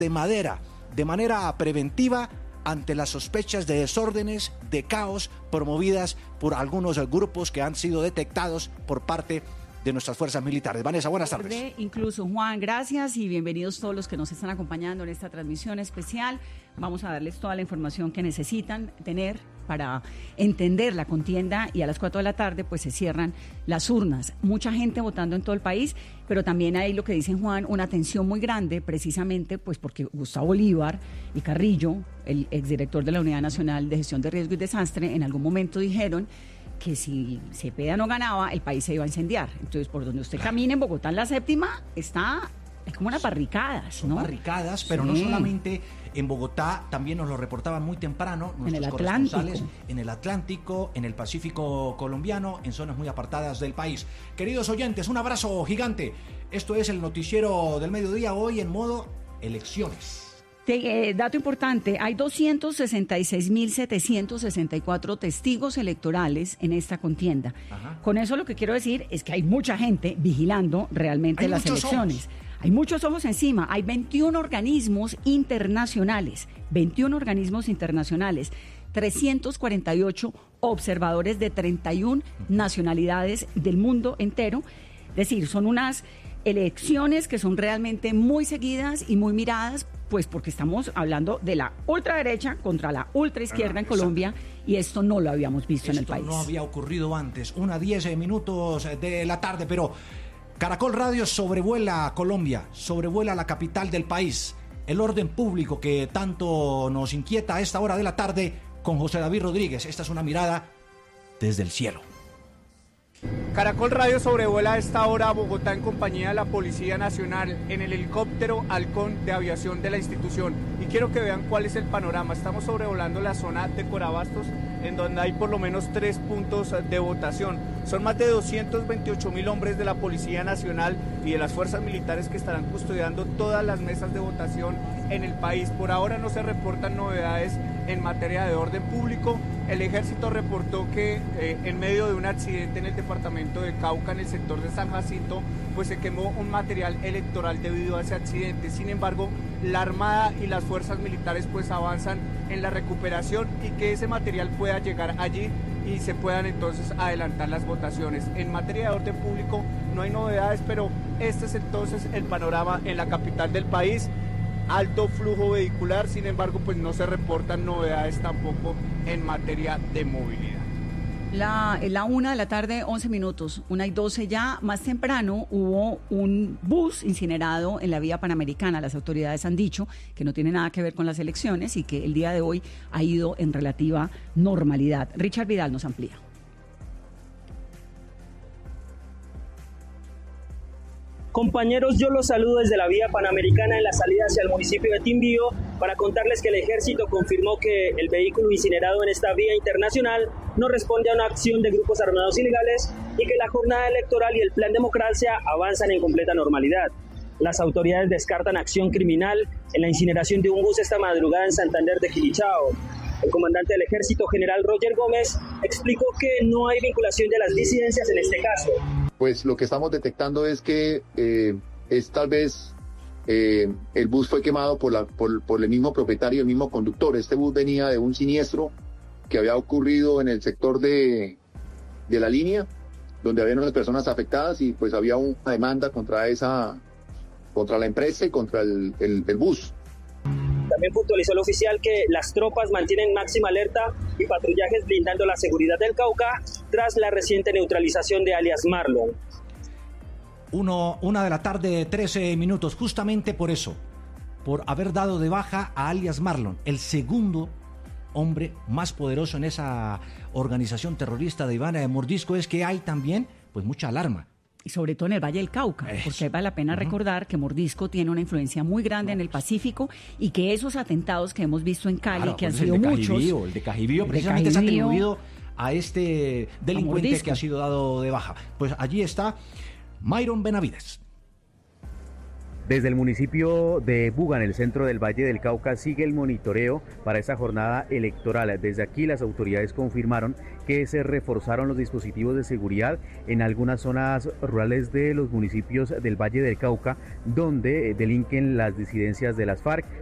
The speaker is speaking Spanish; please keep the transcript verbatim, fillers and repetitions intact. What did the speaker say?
de madera, de manera preventiva, ante las sospechas de desórdenes, de caos promovidas por algunos grupos que han sido detectados por parte de nuestras fuerzas militares. Vanessa, buenas tardes. Incluso Juan, gracias y bienvenidos todos los que nos están acompañando en esta transmisión especial. Vamos a darles toda la información que necesitan tener para entender la contienda, y a las cuatro de la tarde pues se cierran las urnas. Mucha gente votando en todo el país, pero también hay, lo que dice Juan, una tensión muy grande, precisamente pues porque Gustavo Bolívar y Carrillo, el exdirector de la Unidad Nacional de Gestión de Riesgo y Desastre, en algún momento dijeron que si Cepeda no ganaba, el país se iba a incendiar. Entonces, por donde usted camina en Bogotá, en la séptima, está, es como unas barricadas, Son ¿no? barricadas, pero sí. No solamente en Bogotá, también nos lo reportaban muy temprano nuestros en el corresponsales Atlántico. en el Atlántico, en el Pacífico colombiano, en zonas muy apartadas del país. Queridos oyentes, un abrazo gigante. Esto es el noticiero del mediodía, hoy en modo elecciones. Te, eh, dato importante, hay doscientos sesenta y seis mil setecientos sesenta y cuatro testigos electorales en esta contienda. Ajá. Con eso lo que quiero decir es que hay mucha gente vigilando realmente las elecciones. Ojos. Hay muchos ojos encima, hay veintiún organismos internacionales, veintiún organismos internacionales, trescientos cuarenta y ocho observadores de treinta y una nacionalidades del mundo entero. Es decir, son unas elecciones que son realmente muy seguidas y muy miradas, pues porque estamos hablando de la ultraderecha contra la ultraizquierda ah, en Colombia, exacto. Y esto no lo habíamos visto esto en el país. No había ocurrido antes, una diez minutos de la tarde, pero Caracol Radio sobrevuela Colombia, sobrevuela la capital del país, el orden público que tanto nos inquieta a esta hora de la tarde con José David Rodríguez. Esta es una mirada desde el cielo. Caracol Radio sobrevuela a esta hora a Bogotá en compañía de la Policía Nacional en el helicóptero Halcón de aviación de la institución. Y quiero que vean cuál es el panorama. Estamos sobrevolando la zona de Corabastos, en donde hay por lo menos tres puntos de votación. Son más de doscientos veintiocho mil hombres de la Policía Nacional y de las fuerzas militares que estarán custodiando todas las mesas de votación en el país. Por ahora no se reportan novedades en materia de orden público. El ejército reportó que eh, en medio de un accidente en el departamento de Cauca, en el sector de San Jacinto, pues se quemó un material electoral debido a ese accidente. Sin embargo, la Armada y las fuerzas militares pues avanzan en la recuperación y que ese material pueda llegar allí y se puedan entonces adelantar las votaciones. En materia de orden público no hay novedades, pero este es entonces el panorama en la capital del país. Alto flujo vehicular, sin embargo, pues no se reportan novedades tampoco en materia de movilidad. La, la una de la tarde, once minutos, una y doce ya. Más temprano hubo un bus incinerado en la vía Panamericana. Las autoridades han dicho que no tiene nada que ver con las elecciones y que el día de hoy ha ido en relativa normalidad. Richard Vidal nos amplía. Compañeros, yo los saludo desde la vía Panamericana en la salida hacia el municipio de Timbío para contarles que el ejército confirmó que el vehículo incinerado en esta vía internacional no responde a una acción de grupos armados ilegales y que la jornada electoral y el plan democracia avanzan en completa normalidad. Las autoridades descartan acción criminal en la incineración de un bus esta madrugada en Santander de Quilichao. El comandante del ejército, general Roger Gómez, explicó que no hay vinculación de las disidencias en este caso. Pues lo que estamos detectando es que eh, es tal vez eh, el bus fue quemado por, la, por, por el mismo propietario, el mismo conductor. Este bus venía de un siniestro que había ocurrido en el sector de, de la línea, donde había unas personas afectadas y pues había una demanda contra esa, contra la empresa y contra el, el, el bus. También puntualizó el oficial que las tropas mantienen máxima alerta y patrullajes blindando la seguridad del Cauca tras la reciente neutralización de alias Marlon. Uno, una de la tarde, trece minutos, justamente por eso, por haber dado de baja a alias Marlon, el segundo hombre más poderoso en esa organización terrorista de Ivana de Mordisco, es que hay también pues mucha alarma. Y sobre todo en el Valle del Cauca, Eso. porque vale la pena uh-huh. recordar que Mordisco tiene una influencia muy grande no. en el Pacífico y que esos atentados que hemos visto en Cali, claro, que han sido el de muchos... Cajibío, el de Cajibío precisamente se ha atribuido a este delincuente a que ha sido dado de baja. Pues allí está Myron Benavides. Desde el municipio de Buga, en el centro del Valle del Cauca, sigue el monitoreo para esta jornada electoral. Desde aquí las autoridades confirmaron que se reforzaron los dispositivos de seguridad en algunas zonas rurales de los municipios del Valle del Cauca, donde delinquen las disidencias de las FARC.